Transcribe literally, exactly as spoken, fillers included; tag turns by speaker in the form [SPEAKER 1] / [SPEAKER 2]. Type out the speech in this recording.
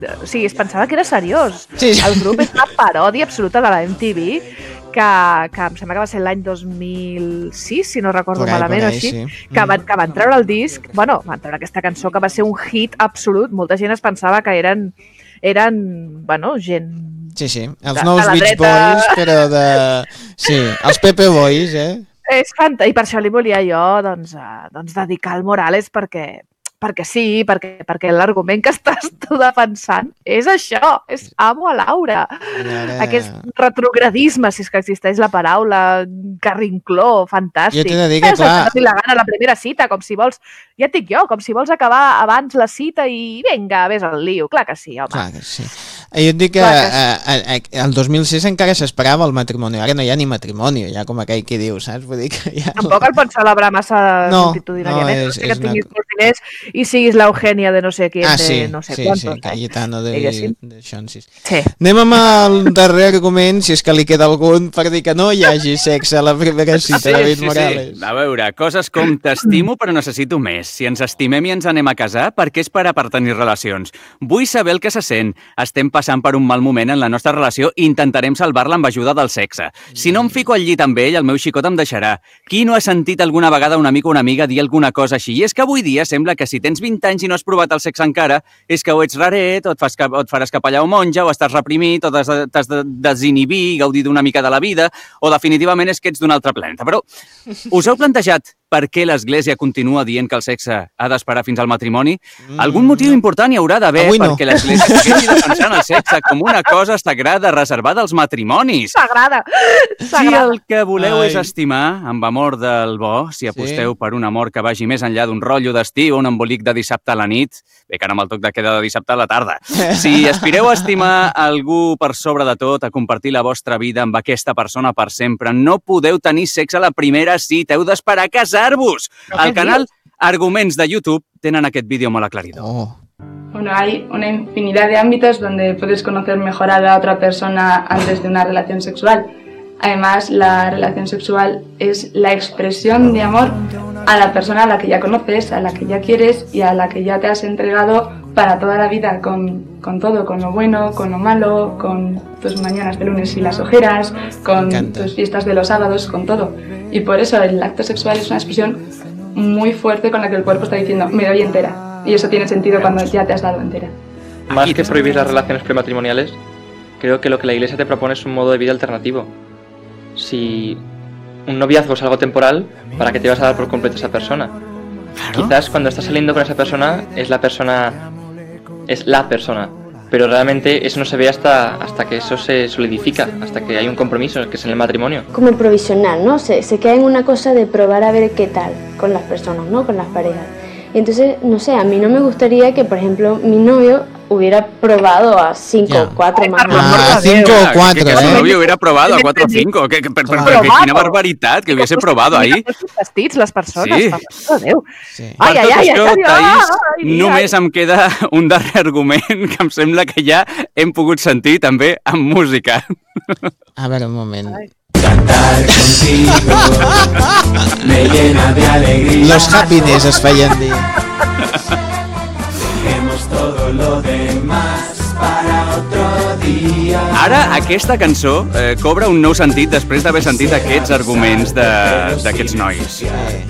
[SPEAKER 1] O sigui, es pensava que era seriós.
[SPEAKER 2] Sí, sí.
[SPEAKER 1] El grup és una paròdia absoluta de la M T V, que, que em sembla que va ser l'any dos mil sis, si no recordo
[SPEAKER 2] Por ahí,
[SPEAKER 1] malament,
[SPEAKER 2] por
[SPEAKER 1] o
[SPEAKER 2] ahí,
[SPEAKER 1] així,
[SPEAKER 2] sí.
[SPEAKER 1] que, van, que van treure el disc, bueno, van treure aquesta cançó que va ser un hit absolut. Molta gent es pensava que eren, eren bueno, gent...
[SPEAKER 2] Sí, sí, els
[SPEAKER 1] de,
[SPEAKER 2] nous
[SPEAKER 1] de
[SPEAKER 2] Beach
[SPEAKER 1] dreta.
[SPEAKER 2] Boys, però de... Sí, els Pepe Boys, eh?
[SPEAKER 1] És fantàstic, i per això li volia jo doncs, uh, doncs dedicar al Morales perquè, perquè sí, perquè, perquè l'argument que estàs tu defensant és això, és amo a Laura.
[SPEAKER 2] Ara...
[SPEAKER 1] Aquest retrogradisme, si és que existeix la paraula, carrincló, fantàstic.
[SPEAKER 2] Jo t'he de dir que,
[SPEAKER 1] és
[SPEAKER 2] clar...
[SPEAKER 1] el que la gana a la primera cita, com si vols... Ja et dic jo, com si vols acabar abans la cita i vinga, ves al lío. Clar que sí, home.
[SPEAKER 2] Clar que sí. Jo et dic que eh, eh, el dos mil sis encara s'esperava el matrimoni, ara no hi ha ni matrimoni, ja com aquell que diu, saps? Vull dir que ja...
[SPEAKER 1] Tampoc el pots celebrar massa
[SPEAKER 2] no,
[SPEAKER 1] multitudinàriament,
[SPEAKER 2] no,
[SPEAKER 1] és,
[SPEAKER 2] és,
[SPEAKER 1] que
[SPEAKER 2] és
[SPEAKER 1] tinguis
[SPEAKER 2] una...
[SPEAKER 1] molts diners i siguis l'Eugènia de no sé quién,
[SPEAKER 2] ah,
[SPEAKER 1] de
[SPEAKER 2] sí,
[SPEAKER 1] no sé
[SPEAKER 2] sí,
[SPEAKER 1] quantos.
[SPEAKER 2] sí, Cayetano de, de Xonsis.
[SPEAKER 1] Sí.
[SPEAKER 2] Anem amb el darrer argument, si és que li queda algun, per dir que no hi hagi sexe a la primera cita,
[SPEAKER 3] sí,
[SPEAKER 2] David
[SPEAKER 3] sí,
[SPEAKER 2] Morales.
[SPEAKER 3] Sí. A veure, coses com t'estimo però necessito més. Si ens estimem i ens anem a casar, per què esperar per tenir relacions? Vull saber el que se sent. Estem passant per un mal moment en la nostra relació i intentarem salvar-la amb ajuda del sexe. Si no em fico al llit amb ell, el meu xicot em deixarà. Qui no ha sentit alguna vegada un amic o una amiga dir alguna cosa així? I és que avui dia sembla que si tens vint anys i no has provat el sexe encara, és que o ets raret, o et, fas, o et faràs capellà o monja, o estàs reprimit, o t'has de desinhibir i gaudir d'una mica de la vida, o definitivament és que ets d'un altre planeta. Però us heu plantejat per què l'Església continua dient que el sexe ha d'esperar fins al matrimoni? Mm, Algun motiu no. important hi haurà d'haver no. perquè l'Església segueixi defensant el sexe com una cosa sagrada reservada als matrimonis.
[SPEAKER 1] Sagrada!
[SPEAKER 3] Si el que voleu Ai. és estimar, amb amor del bo, si aposteu sí. per un amor que vagi més enllà d'un rotllo d'estiu o un embolic de dissabte a la nit, bé que ara amb el toc de queda de dissabte a la tarda. Si aspireu a estimar algú per sobre de tot, a compartir la vostra vida amb aquesta persona per sempre, no podeu tenir sexe a la primera cita, heu d'esperar a casar-vos. Al canal Arguments de YouTube tenen aquest vídeo molt aclaridor.
[SPEAKER 2] Oh.
[SPEAKER 4] Bueno, hay una infinidad de ámbitos donde puedes conocer mejor a la otra persona antes de una relación sexual. Además, la relación sexual es la expresión de amor a la persona a la que ya conoces, a la que ya quieres y a la que ya te has entregado para toda la vida, con, con todo, con lo bueno, con lo malo, con tus mañanas de lunes y las ojeras, con tus fiestas de los sábados, con todo. Y por eso el acto sexual es una expresión muy fuerte con la que el cuerpo está diciendo, me doy entera. Y eso tiene sentido cuando ya te has dado entera.
[SPEAKER 5] Más que prohibir las relaciones prematrimoniales, creo que lo que la Iglesia te propone es un modo de vida alternativo. Si un noviazgo es algo temporal, ¿para qué te vas a dar por completo a esa persona? Claro. Quizás cuando estás saliendo con esa persona es la persona, es la persona, pero realmente eso no se ve hasta, hasta que eso se solidifica, hasta que hay un compromiso, que es en el matrimonio.
[SPEAKER 6] Como provisional, ¿no? Se, se queda en una cosa de probar a ver qué tal con las personas, ¿no? Con las parejas. Y entonces, no sé, a mí no me gustaría que, por ejemplo, mi novio hubiera probado a cinco o cuatro más.
[SPEAKER 2] Ah, cinco o cuatro,
[SPEAKER 3] que, que,
[SPEAKER 2] eh?
[SPEAKER 3] que su novio hubiera probado a cuatro o cinco. Que, que, per, per, per, quina barbaritat, que hubiese probado ahí.
[SPEAKER 1] Vestits, les persones,
[SPEAKER 3] sí.
[SPEAKER 1] per Déu.
[SPEAKER 3] Sí. Ai,
[SPEAKER 1] ai, ai,
[SPEAKER 3] això,
[SPEAKER 1] ai,
[SPEAKER 3] Taís,
[SPEAKER 1] ai, ai,
[SPEAKER 3] només em queda un darrer argument que em sembla que ja hem pogut sentir també amb música.
[SPEAKER 2] A veure, un moment. Ai.
[SPEAKER 7] Cantar contigo me llena de alegría.
[SPEAKER 2] Los happiness es feien dir.
[SPEAKER 7] Dejemos todo lo demás para otro día.
[SPEAKER 3] Ara, aquesta cançó eh, cobra un nou sentit després d'haver sentit aquests arguments d'aquests nois.